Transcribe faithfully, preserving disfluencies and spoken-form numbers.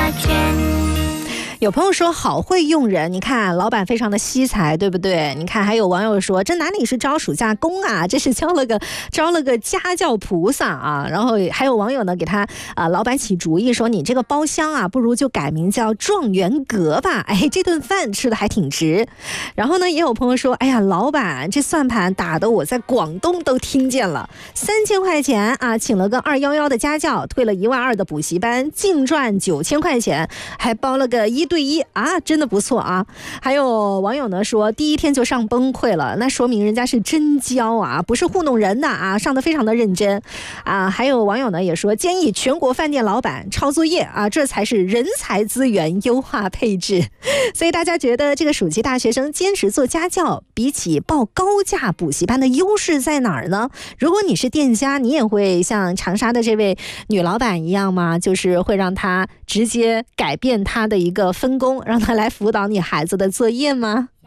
圈。 有朋友说好会用人，你看老板非常的惜才，对不对？你看还有网友说这哪里是招暑假工啊，这是招了个招了个家教菩萨啊。然后还有网友呢给他啊、呃、老板起主意说，你这个包厢啊不如就改名叫状元阁吧，哎，这顿饭吃的还挺值。然后呢也有朋友说，哎呀老板这算盘打得我在广东都听见了，三千块钱啊请了个二幺幺的家教，退了一万二的补习班，净赚九千块钱，还包了个一对一啊，真的不错啊。还有网友呢说第一天就上崩溃了，那说明人家是真教啊，不是糊弄人的啊，上得非常的认真啊。还有网友呢也说建议全国饭店老板抄作业啊，这才是人才资源优化配置。所以大家觉得这个暑期大学生坚持做家教，比起报高价补习班的优势在哪儿呢？如果你是店家，你也会像长沙的这位女老板一样吗？就是会让她直接改变她的一个分工，让她来辅导你孩子的作业吗？